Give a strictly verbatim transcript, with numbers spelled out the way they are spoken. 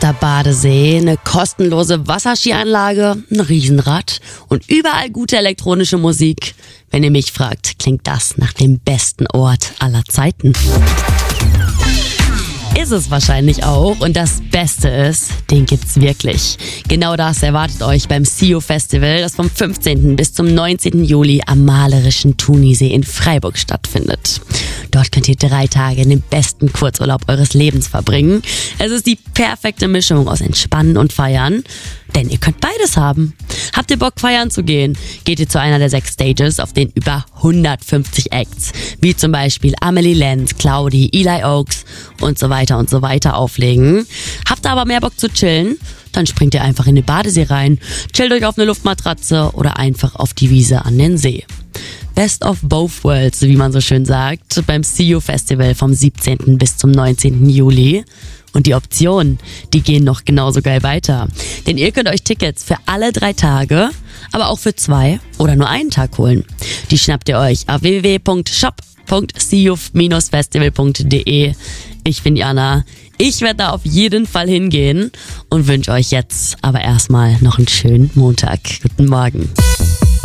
fetter Badesee, eine kostenlose Wasserskianlage, ein Riesenrad und überall gute elektronische Musik. Wenn ihr mich fragt, klingt das nach dem besten Ort aller Zeiten. Ist es wahrscheinlich auch, und das Beste ist, den gibt's wirklich. Genau das erwartet euch beim S E O Festival, das vom fünfzehnten bis zum neunzehnten Juli am malerischen Thunisee in Freiburg stattfindet. Dort könnt ihr drei Tage den besten Kurzurlaub eures Lebens verbringen. Es ist die perfekte Mischung aus Entspannen und Feiern, denn ihr könnt beides haben. Habt ihr Bock, feiern zu gehen? Geht ihr zu einer der sechs Stages, auf denen über hundertfünfzig Acts, wie zum Beispiel Amelie Lenz, Claudi, Eli Oaks und so weiter und so weiter auflegen. Habt ihr aber mehr Bock zu chillen? Dann springt ihr einfach in den Badesee rein, chillt euch auf eine Luftmatratze oder einfach auf die Wiese an den See. Best of both worlds, wie man so schön sagt, beim S E O Festival vom siebzehnten bis zum neunzehnten Juli. Und die Optionen, die gehen noch genauso geil weiter. Denn ihr könnt euch Tickets für alle drei Tage, aber auch für zwei oder nur einen Tag holen. Die schnappt ihr euch auf w w w punkt shop punkt s e o festival punkt d e. Ich bin Jana. Ich werde da auf jeden Fall hingehen und wünsche euch jetzt aber erstmal noch einen schönen Montag. Guten Morgen.